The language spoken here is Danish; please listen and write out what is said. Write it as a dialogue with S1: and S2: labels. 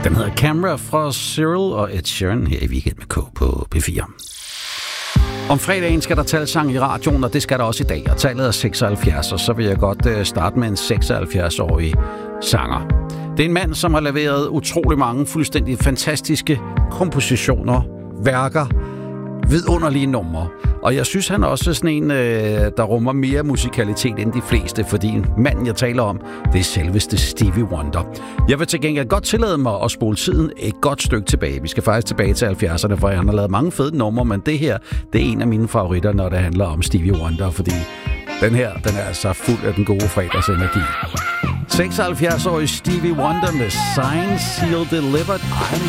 S1: Den hedder Camera fra Cyril og Ed Sheeran her i Weekend med K på P4. Om fredagen skal der talsang i radioen, og det skal der også i dag. Og tallet er 76, og så vil jeg godt starte med en 76-årig sanger. Det er en mand, som har leveret utrolig mange fuldstændig fantastiske kompositioner, værker, vidunderlige numre. Og jeg synes, han også er sådan en, der rummer mere musikalitet end de fleste, fordi manden, jeg taler om, det er selveste Stevie Wonder. Jeg vil til gengæld godt tillade mig at spole tiden et godt stykke tilbage. Vi skal faktisk tilbage til 70'erne, for han har lavet mange fede numre, men det her, det er en af mine favoritter, når det handler om Stevie Wonder, fordi den her, den er altså fuld af den gode fredagsenergi. 76-årig Stevie Wonder med Signed, Sealed, Delivered. I'm